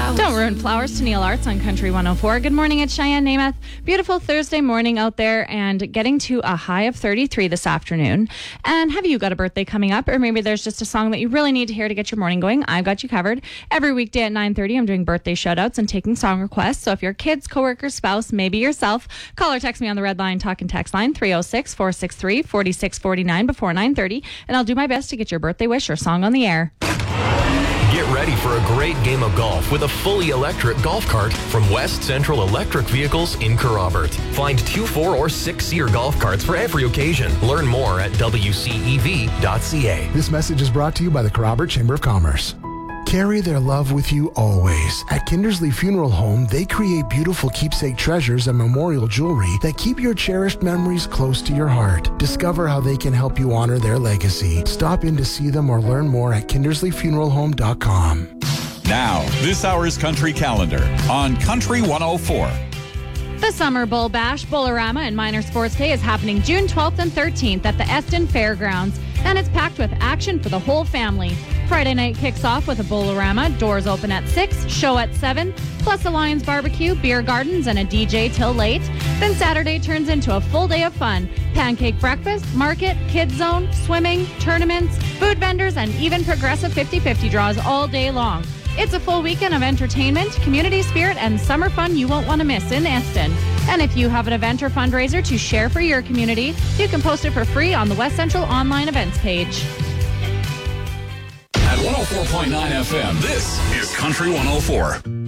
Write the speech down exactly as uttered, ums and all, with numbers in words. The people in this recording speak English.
Don't ruin flowers to Neil Arts on Country one oh four. Good morning, it's Cheyenne Namath. Beautiful Thursday morning out there and getting to a high of thirty-three this afternoon. And have you got a birthday coming up? Or maybe there's just a song that you really need to hear to get your morning going? I've got you covered. Every weekday at nine thirty, I'm doing birthday shout-outs and taking song requests. So if your kids, coworker, spouse, maybe yourself, call or text me on the Red Line Talk and Text line three oh six, four six three, four six four nine before nine thirty. And I'll do my best to get your birthday wish or song on the air. Get ready for a great game of golf with a fully electric golf cart from West Central Electric Vehicles in Kerrobert. Find two, four, or six-seater golf carts for every occasion. Learn more at w c e v dot c a. This message is brought to you by the Kerrobert Chamber of Commerce. Carry their love with you always. At Kindersley Funeral Home, they create beautiful keepsake treasures and memorial jewelry that keep your cherished memories close to your heart. Discover how they can help you honor their legacy. Stop in to see them or learn more at kindersley funeral home dot com. Now, this hour's Country Calendar on Country one oh four. The Summer Bull Bash, Bullarama, and Minor Sports Day is happening June twelfth and thirteenth at the Eston Fairgrounds, and it's packed with action for the whole family. Friday night kicks off with a Bullarama, doors open at six, show at seven, plus a Lions barbecue, beer gardens, and a D J till late. Then Saturday turns into a full day of fun. Pancake breakfast, market, kids zone, swimming, tournaments, food vendors, and even progressive fifty-fifty draws all day long. It's a full weekend of entertainment, community spirit, and summer fun you won't want to miss in Eston. And if you have an event or fundraiser to share for your community, you can post it for free on the West Central online events page. At one oh four point nine F M, this is Country one oh four.